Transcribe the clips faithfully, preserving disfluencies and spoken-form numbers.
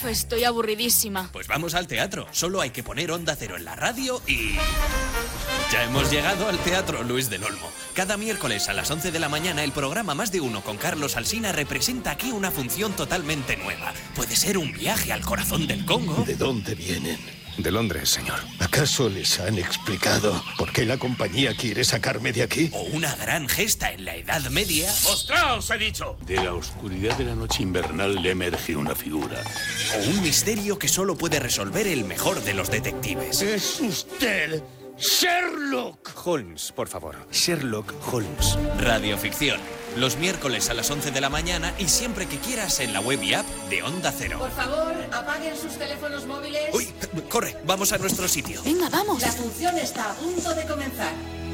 estoy aburridísima. Pues vamos al teatro. Solo hay que poner Onda Cero en la radio y... Ya hemos llegado al Teatro Luis del Olmo. Cada miércoles a las once de la mañana el programa Más de Uno con Carlos Alsina representa aquí una función totalmente nueva. Puede ser un viaje al corazón del Congo. ¿De dónde vienen? De Londres, señor. ¿Acaso les han explicado por qué la compañía quiere sacarme de aquí? O una gran gesta en la Edad Media. ¡Mostraos, he dicho! De la oscuridad de la noche invernal le emerge una figura. O un misterio que solo puede resolver el mejor de los detectives. ¡Es usted Sherlock Holmes, por favor. Sherlock Holmes. Radioficción. Los miércoles a las once de la mañana y siempre que quieras en la web y app de Onda Cero. Por favor, apaguen sus teléfonos móviles. Uy, corre, vamos a nuestro sitio. Venga, vamos. La función está a punto de comenzar.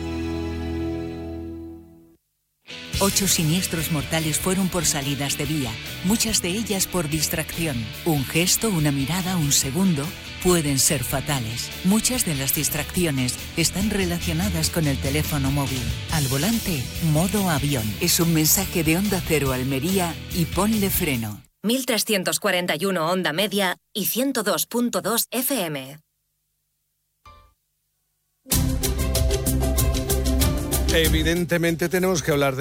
Ocho siniestros mortales fueron por salidas de vía, muchas de ellas por distracción. Un gesto, una mirada, un segundo pueden ser fatales. Muchas de las distracciones están relacionadas con el teléfono móvil. Al volante, modo avión. Es un mensaje de Onda Cero Almería y ponle freno. mil trescientos cuarenta y uno Onda Media y ciento dos punto dos F M. Evidentemente tenemos que hablar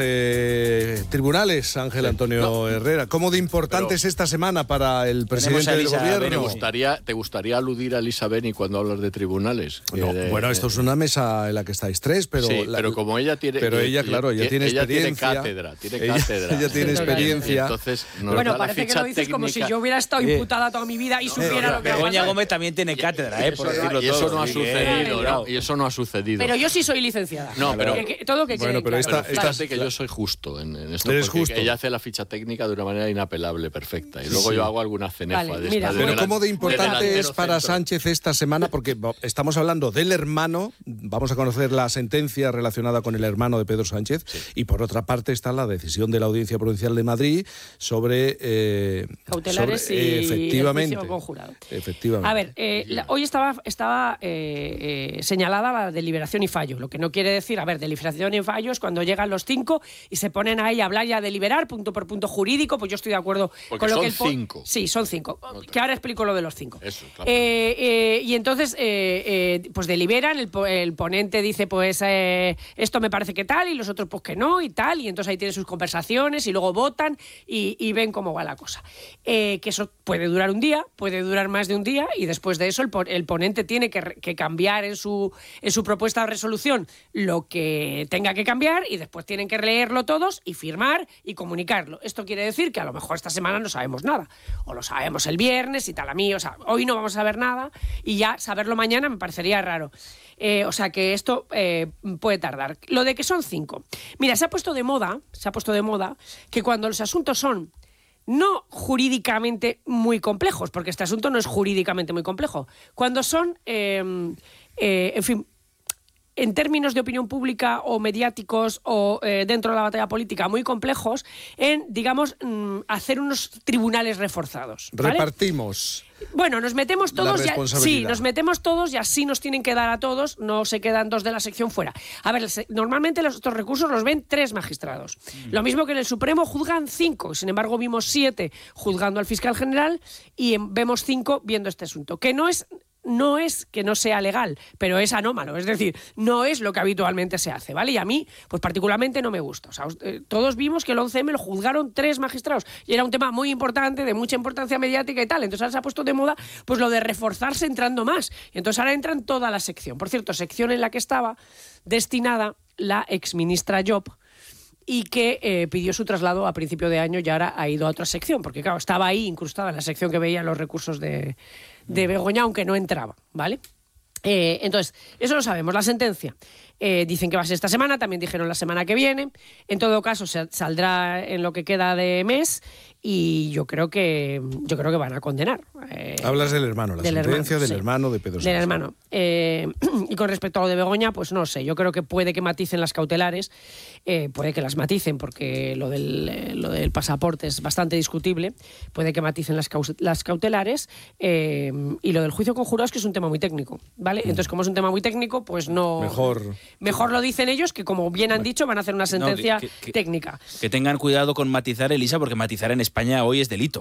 de tribunales, Ángel Antonio no. Herrera. ¿Cómo de importante Pero es esta semana para el presidente del gobierno? ¿Te gustaría, ¿Te gustaría aludir a Elisa Beni cuando hablas de tribunales? No, de, bueno, esto es una mesa en la que estáis tres, pero... Sí, la, pero como ella tiene... Pero ella, claro, ella, ella tiene ella experiencia. Tiene cátedra, tiene ella, cátedra. Ella tiene experiencia. Entonces, bueno, parece que lo dices técnica. Como si yo hubiera estado imputada toda mi vida y no, supiera no, lo que Begoña Begoña Gómez también tiene cátedra, ¿eh? Por decirlo y eso todo. no ha Sí, sucedido, claro. ¿no? Y eso no ha sucedido. Pero yo sí soy licenciada. No, pero... Que, que, todo que bueno, pero esta, claro. esta, Fíjate que yo soy justo en, en esto, Eres porque justo. ella hace la ficha técnica de una manera inapelable, perfecta. Y luego sí. yo hago alguna cenefa vale, de mira, esta. Pero de ¿cómo de importante de es para centro. Sánchez esta semana? Porque estamos hablando del hermano, vamos a conocer la sentencia relacionada con el hermano de Pedro Sánchez, sí. y por otra parte está la decisión de la Audiencia Provincial de Madrid sobre... Eh, cautelares sobre, y eh, efectivamente, el juicio conjurado. Efectivamente. A ver, eh, la, hoy estaba, estaba eh, eh, señalada la deliberación y fallo, lo que no quiere decir, a ver, deliberación y fallo es cuando llegan los cinco y se ponen ahí a hablar y a deliberar punto por punto jurídico, pues yo estoy de acuerdo Porque con lo son que el po- cinco. Sí, son cinco. Okay. Que ahora explico lo de los cinco. Eso, claro. eh, eh, y entonces, eh, eh, pues deliberan, el, el ponente dice, pues eh, esto me parece que tal, y los otros pues que no, y tal, y entonces ahí tienen sus conversaciones y luego votan y, y ven cómo va la cosa. Eh, que eso puede durar un día, puede durar más de un día, y después de eso el, el ponente tiene que, que cambiar en su, en su propuesta de resolución lo que tenga que cambiar, y después tienen que leerlo todos y firmar y comunicarlo. Esto quiere decir que a lo mejor esta semana no sabemos nada, o lo sabemos el viernes y tal a mí, o sea, hoy no vamos a saber nada y ya saberlo mañana me parecería raro. Eh, o sea que esto eh, puede tardar. Lo de que son cinco. Mira, se ha puesto de moda, se ha puesto de moda que cuando los asuntos son no jurídicamente muy complejos, porque este asunto no es jurídicamente muy complejo, cuando son, eh, eh, en fin, en términos de opinión pública o mediáticos o eh, dentro de la batalla política muy complejos, en, digamos, mm, hacer unos tribunales reforzados, ¿vale? Repartimos. Bueno, nos metemos todos la ya, sí, nos metemos todos y así nos tienen que dar a todos, no se quedan dos de la sección fuera. A ver, se, normalmente los, estos recursos los ven tres magistrados. Mm. Lo mismo que en el Supremo juzgan cinco, sin embargo vimos siete juzgando al fiscal general y en, vemos cinco viendo este asunto, que no es... No es que no sea legal, pero es anómalo, es decir, no es lo que habitualmente se hace, ¿vale? Y a mí, pues particularmente no me gusta. O sea, eh, todos vimos que el once eme lo juzgaron tres magistrados y era un tema muy importante, de mucha importancia mediática y tal. Entonces ahora se ha puesto de moda pues lo de reforzarse entrando más. Y entonces ahora entra en toda la sección. Por cierto, sección en la que estaba destinada la exministra Job, y que eh, pidió su traslado a principio de año y ahora ha ido a otra sección, porque claro, estaba ahí incrustada en la sección que veía los recursos de, de Begoña, aunque no entraba, ¿vale? Eh, entonces, eso lo sabemos. La sentencia eh, dicen que va a ser esta semana, también dijeron la semana que viene. En todo caso, se saldrá en lo que queda de mes y yo creo que yo creo que van a condenar. Eh, Hablas del hermano, la del sentencia hermano, del sí. hermano de Pedro Sánchez. Del hermano. Eh, y con respecto a lo de Begoña, pues no sé, yo creo que puede que maticen las cautelares, eh, puede que las maticen porque lo del, eh, lo del pasaporte es bastante discutible, puede que maticen las, las cautelares eh, y lo del juicio conjurado es que es un tema muy técnico, ¿vale? Mm. Entonces, como es un tema muy técnico, pues no... Mejor... Mejor lo dicen ellos, que como bien han dicho, van a hacer una sentencia no, que, que, técnica. Que tengan cuidado con matizar, Elisa, porque matizar en España hoy es delito.